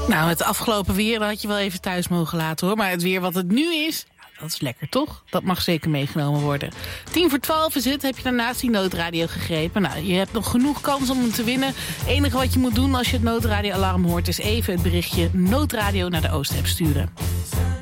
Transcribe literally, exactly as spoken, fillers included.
Nou, het afgelopen weer had je wel even thuis mogen laten, hoor. Maar het weer wat het nu is, dat is lekker, toch? Dat mag zeker meegenomen worden. Tien voor twaalf is het. Heb je daarnaast die noodradio gegrepen? Nou, je hebt nog genoeg kans om hem te winnen. Het enige wat je moet doen als je het noodradioalarm hoort is even het berichtje noodradio naar de Oost-app sturen.